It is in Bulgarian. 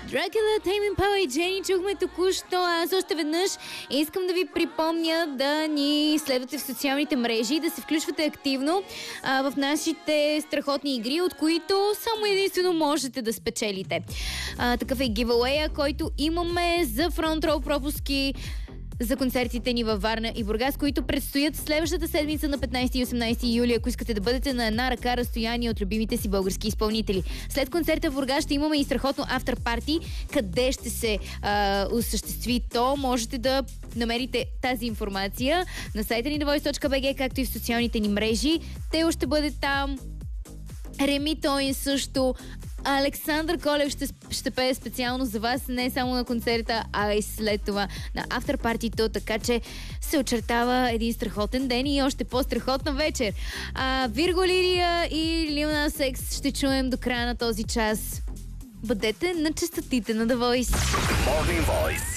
Dracula, Tame Impala и Jenny чухме току-що. Аз още веднъж искам да ви припомня да ни следвате в социалните мрежи и да се включвате активно в нашите страхотни игри, от които само единствено можете да спечелите. Такъв е гивауея, който имаме за фронт роу пропуски за концертите ни във Варна и Бургас, които предстоят следващата седмица на 15 и 18 юли, ако искате да бъдете на една ръка разстояние от любимите си български изпълнители. След концерта в Бургас ще имаме и страхотно афтерпарти. Къде ще се осъществи то? Можете да намерите тази информация на сайта ни thevoice.bg, както и в социалните ни мрежи. Тео ще бъде там. Реми Тойн също. Александър Колев ще пее специално за вас, не само на концерта, а и след това на афтерпартито, така че се очертава един страхотен ден и още по-страхотна вечер. Вирго Лирия и Lil Nas X ще чуем до края на този час. Бъдете на честотите на The Voice. Morning Voice.